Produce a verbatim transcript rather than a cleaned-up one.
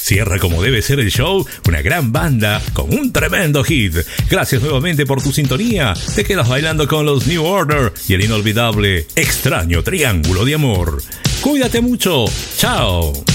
Cierra como debe ser el show, una gran banda con un tremendo hit. Gracias nuevamente por tu sintonía. Te quedas bailando con los New Order y el inolvidable Extraño Triángulo de Amor. Cuídate mucho. Chao.